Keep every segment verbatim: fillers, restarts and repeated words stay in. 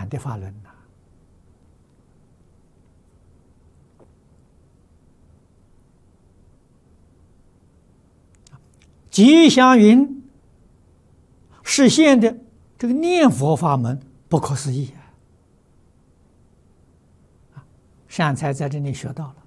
短的法轮呐、吉祥云实现的这个念佛法门不可思议啊！善财在这里学到了。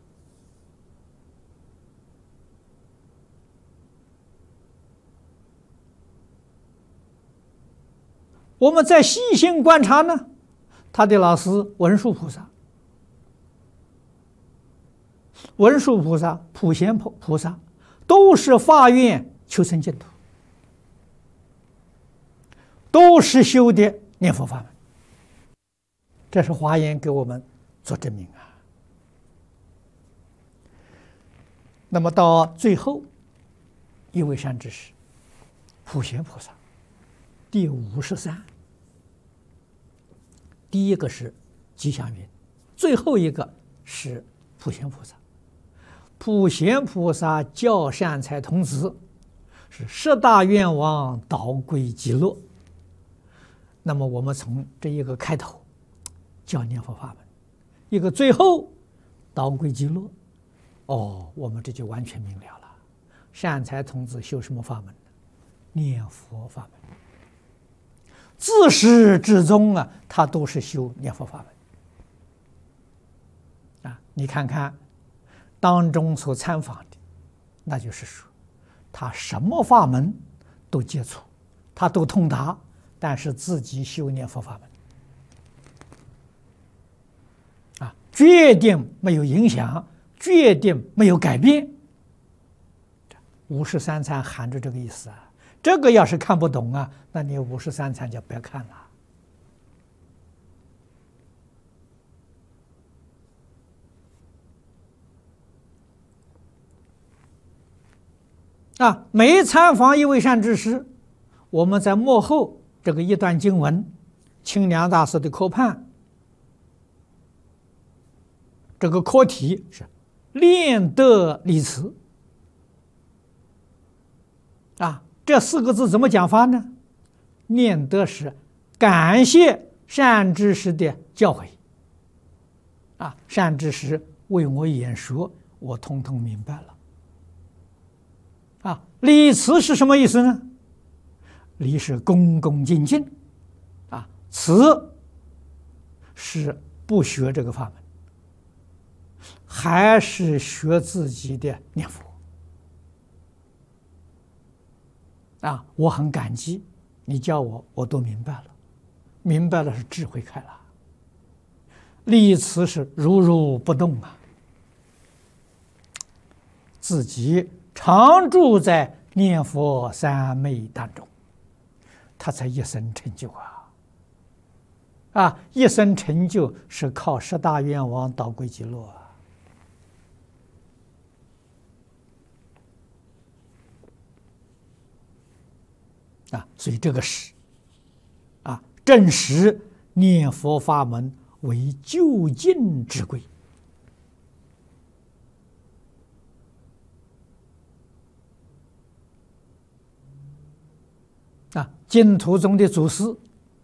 我们再细心观察呢，他的老师文殊菩萨、文殊菩萨、普贤菩菩萨都是发愿求生净土，都是修的念佛法门。这是华严给我们做证明啊。那么到最后一位善知识普贤菩萨，第五十三，第一个是吉祥云，最后一个是普贤菩萨。普贤菩萨教善财童子是十大愿望导归极乐。那么我们从这一个开头教念佛法门，一个最后导归极乐，哦，我们这就完全明了了。善财童子修什么法门？念佛法门。自始至终啊，他都是修念佛法门啊。你看看当中所参访的，那就是说他什么法门都接触，他都通达，但是自己修念佛法门啊，决定没有影响，决定没有改变。五十三参含着这个意思啊。这个要是看不懂啊，那你五十三参就别看了啊。每参访一位善知识，我们在幕后这个一段经文，清凉大师的科判，这个课题是练德立慈啊。这四个字怎么讲法呢？念德是感谢善知识的教诲啊，善知识为我演说，我通通明白了啊。礼慈是什么意思呢？礼是恭恭敬敬啊，慈是不学这个法门，还是学自己的念佛啊，我很感激你教我，我都明白了，明白了是智慧开了。立慈是如如不动啊，自己常住在念佛三昧当中，他才一生成就啊！啊，一生成就是靠十大愿望导归极乐啊！啊，所以这个是啊，证实念佛法门为究竟之贵啊。净土宗的祖师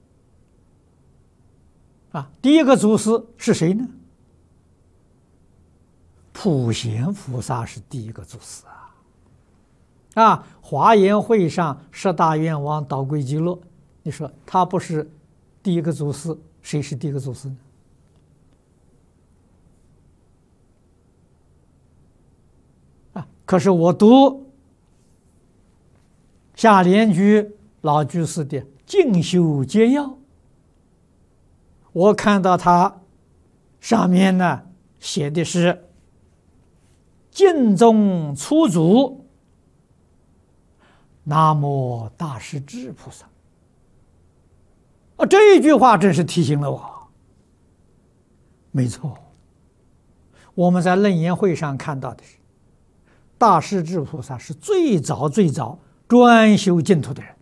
啊，第一个祖师是谁呢？普贤菩萨是第一个祖师啊。啊，华严会上十大愿望导归极乐，你说他不是第一个祖师，谁是第一个祖师呢？啊，可是我读下莲居老居士的进修捷要，我看到他上面呢写的是净宗初祖南无大势至菩萨啊，这一句话真是提醒了我。没错，我们在楞严会上看到的是大势至菩萨是最早最早专修净土的人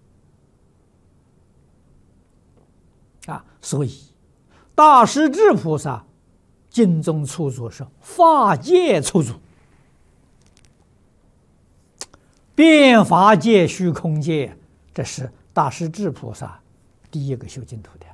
啊，所以大势至菩萨净宗初祖是法界初祖，遍法界虚空界，这是大势至菩萨第一个修净土的。